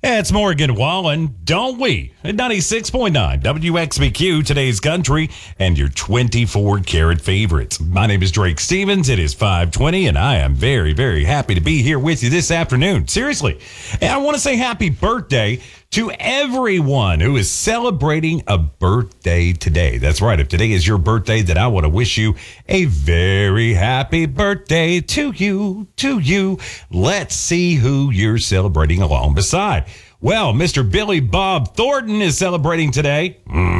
It's Morgan Wallen, don't we? At 96.9 WXBQ, today's country, and your 24-karat favorites. My name is Drake Stevens. It is 5:20, and I am very, very happy to be here with you this afternoon. Seriously. And I want to say happy birthday to everyone who is celebrating a birthday today. That's right. If today is your birthday, then I want to wish you a very happy birthday to you. Let's see who you're celebrating along beside. Well, Mr. Billy Bob Thornton is celebrating today.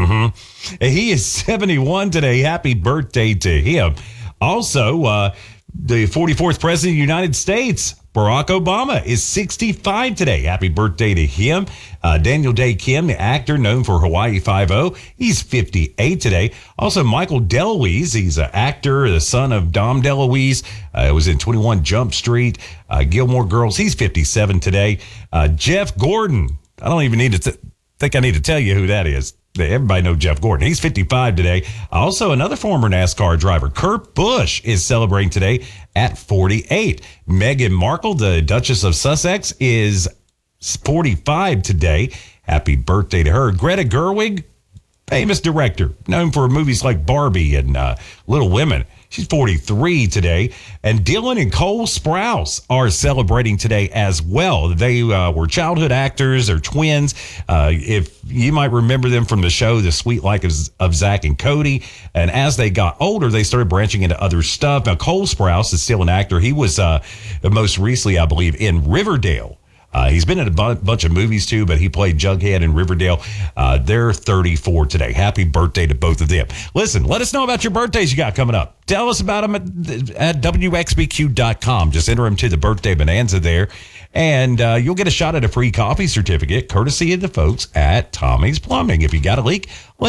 He is 71 today. Happy birthday to him. Also, the 44th President of the United States, Barack Obama, is 65 today. Happy birthday to him. Daniel Day Kim, the actor known for Hawaii Five-0, he's 58 today. Also, Michael DeLuise, he's an actor, the son of Dom DeLuise. Was in 21 Jump Street, Gilmore Girls. He's 57 today. Jeff Gordon, I don't even need to think I need to tell you who that is. Everybody knows Jeff Gordon. He's 55 today. Also, another former NASCAR driver, Kurt Busch, is celebrating today at 48. Meghan Markle, the Duchess of Sussex, is 45 today. Happy birthday to her. Greta Gerwig, famous director, known for movies like Barbie and Little Women. She's 43 today. And Dylan and Cole Sprouse are celebrating today as well. They were childhood actors. They're twins. If you might remember them from the show, The Sweet Life of Zach and Cody. And as they got older, they started branching into other stuff. Now, Cole Sprouse is still an actor. He was most recently, I believe, in Riverdale. He's been in a bunch of movies, too, but he played Jughead in Riverdale. They're 34 today. Happy birthday to both of them. Listen, let us know about your birthdays you got coming up. Tell us about them at WXBQ.com. Just enter them to the Birthday Bonanza there, and you'll get a shot at a free coffee certificate, courtesy of the folks at Tommy's Plumbing. If you got a leak,